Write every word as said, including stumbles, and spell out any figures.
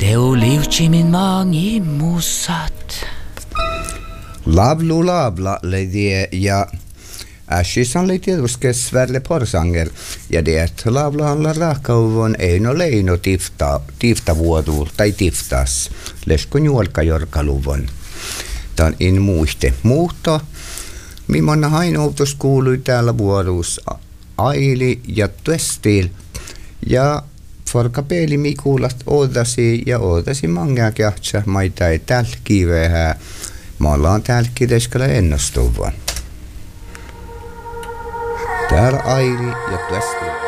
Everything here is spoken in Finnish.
Teu liutsimin maangi musat. Lavlu lavla ledie ja äschisan lite ruske Sverle Porsanger ja det att lavla alla rakauvon ei no leino tifta tifta vuodu tai tiftas lesko juolka jorkaluvon. Tän in muiste muutto mimonna hainoutus kuului täällä vuoruus aili ja tuestil ja forka peli mikulat odasi ja odasi manga kähtsä maita ei tällä kivehää. Me ollaan täällä kideskellä ennustuvan. Täällä aili ja tuestil.